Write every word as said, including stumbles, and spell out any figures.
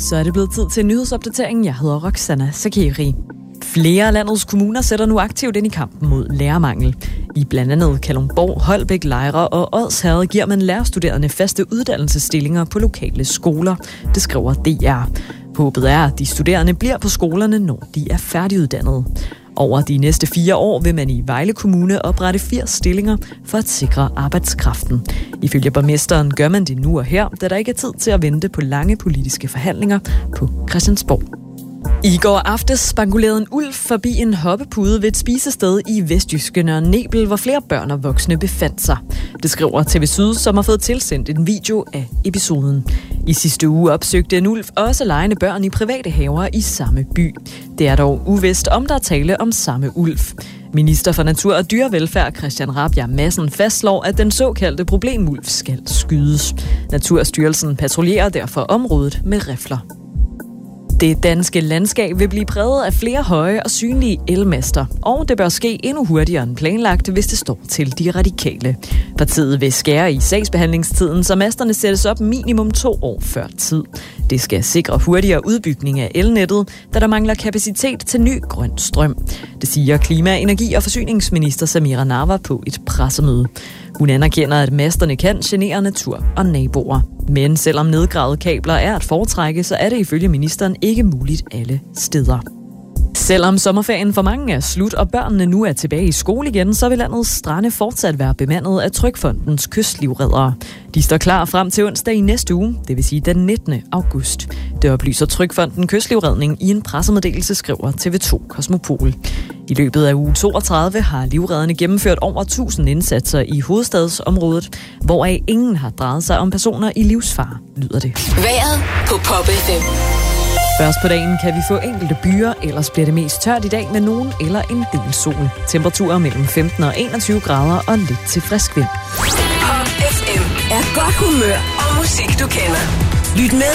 Så er det blevet tid til nyhedsopdateringen. Jeg hedder Roxana Sakeri. Flere af landets kommuner sætter nu aktivt ind i kampen mod lærermangel. I blandt andet Kalundborg, Holbæk, Lejre og Odsherred giver man lærerstuderende faste uddannelsesstillinger på lokale skoler. Det skriver D R. Håbet er, at de studerende bliver på skolerne, når de er færdiguddannede. Over de næste fire år vil man i Vejle Kommune oprette firs stillinger for at sikre arbejdskraften. Ifølge borgmesteren gør man det nu og her, da der ikke er tid til at vente på lange politiske forhandlinger på Christiansborg. I går aftes spangulerede en ulv forbi en hoppepude ved et spisested i vestjyske Nørre Nebel, hvor flere børn og voksne befandt sig. Det skriver T V Syd, som har fået tilsendt en video af episoden. I sidste uge opsøgte en ulv også legende børn i private haver i samme by. Det er dog uvist, om der er tale om samme ulv. Minister for Natur og Dyrevelfærd Christian Rabjerg Madsen fastslår, at den såkaldte problemulv skal skydes. Naturstyrelsen patruljerer derfor området med rifler. Det danske landskab vil blive præget af flere høje og synlige elmaster, og det bør ske endnu hurtigere end planlagt, hvis det står til de radikale. Partiet vil skære i sagsbehandlingstiden, så masterne sættes op minimum to år før tid. Det skal sikre hurtigere udbygning af elnettet, da der mangler kapacitet til ny grøn strøm. Det siger klima-, energi- og forsyningsminister Samira Nawa på et pressemøde. Hun anerkender, at masterne kan genere natur og naboer. Men selvom nedgravede kabler er at foretrække, så er det ifølge ministeren ikke muligt alle steder. Selvom sommerferien for mange er slut, og børnene nu er tilbage i skole igen, så vil landets strande fortsat være bemandet af Trygfondens kystlivreddere. De står klar frem til onsdag i næste uge, det vil sige den nittende august. Det oplyser Trygfonden Kystlivredning i en pressemeddelelse, skriver T V to Kosmopol. I løbet af uge toogtredive har livredderne gennemført over tusind indsatser i hovedstadsområdet, hvoraf ingen har drejet sig om personer i livsfare, lyder det. Vejret på Pop F M. Først på dagen kan vi få enkelte byer, ellers bliver det mest tørt i dag med nogen eller en del sol. Temperaturer mellem femten og enogtyve grader og lidt til frisk vind. Pop F M er godt humør og musik, du kender. Lyt med